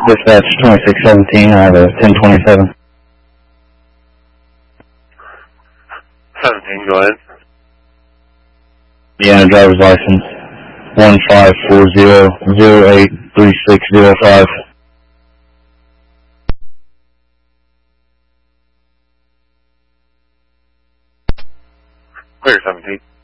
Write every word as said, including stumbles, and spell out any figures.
Dispatch twenty-six seventeen, I have a ten twenty-seven. seventeen, go ahead. Yeah, driver's license. one five four zero zero eight three six zero five. Clear seventeen.